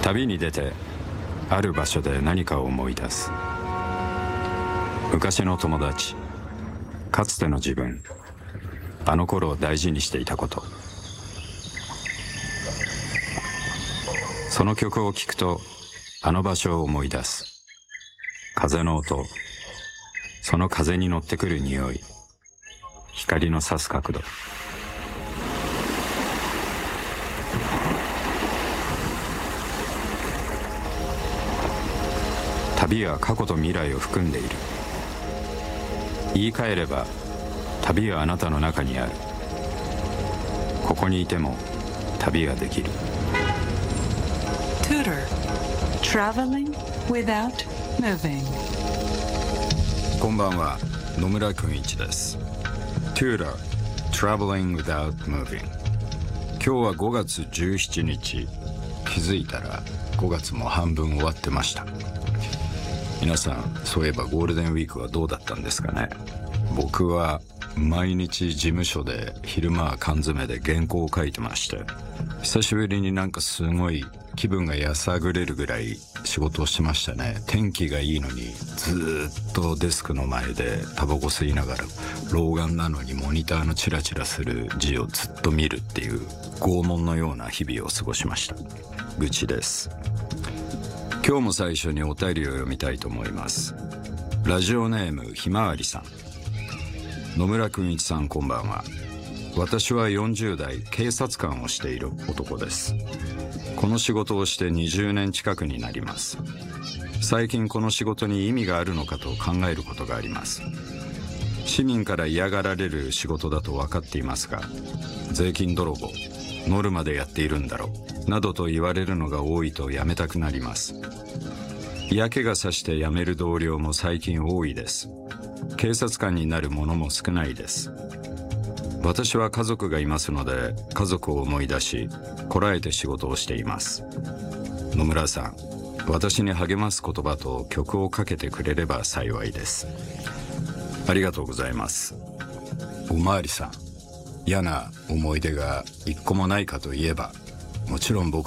旅に出てある場所で何かを思い出す。昔の友達、かつての自分、あの頃を大事にしていたこと。その曲を聴くとあの場所を思い出す。風の音、その風に乗ってくる匂い、光の差す角度。旅は過去と未来を含んでいる。言い換えれば、旅はあなたの中にある。ここにいても旅ができる。 Tutor Traveling without moving。 こんばんは、野村君一です。 Tutor Traveling without moving。 今日は5月17日。気づいたら5月も半分終わってました。皆さん、そういえばゴールデンウィークはどうだったんですかね。僕は毎日事務所で昼間は缶詰で原稿を書いてまして、久しぶりになんかすごい気分がやさぐれるぐらい仕事をしてましたね。天気がいいのにずっとデスクの前でタバコ吸いながら、老眼なのにモニターのチラチラする字をずっと見るっていう拷問のような日々を過ごしました。愚痴です。今日も最初にお便りを読みたいと思います。ラジオネームひまわりさん。野村くんいちさん、こんばんは。私は40代警察官をしている男です。この仕事をして20年近くになります。最近この仕事に意味があるのかと考えることがあります。市民から嫌がられる仕事だと分かっていますが、税金泥棒、ノルマでやっているんだろうなどと言われるのが多いと辞めたくなります。嫌気がさして辞める同僚も最近多いです。警察官になる者も少ないです。私は家族がいますので、家族を思い出しこらえて仕事をしています。野村さん、私に励ます言葉と曲をかけてくれれば幸いです。ありがとうございます。おまわりさん、嫌な思い出が一個もないかといえば、もちろん僕